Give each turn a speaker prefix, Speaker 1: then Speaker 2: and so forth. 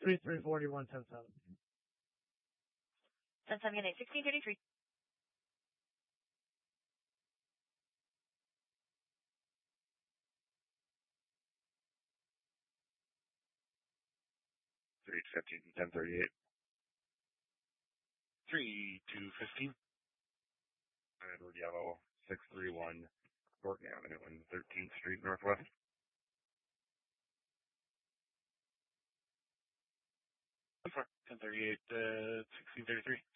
Speaker 1: 3341 107.
Speaker 2: 107 Good night. 1633.
Speaker 3: Three 15 1038.
Speaker 4: 3215.
Speaker 3: Edward Yellow 631 Thornton Avenue and 13th Street Northwest.
Speaker 4: I'm sorry. 1038, 1633.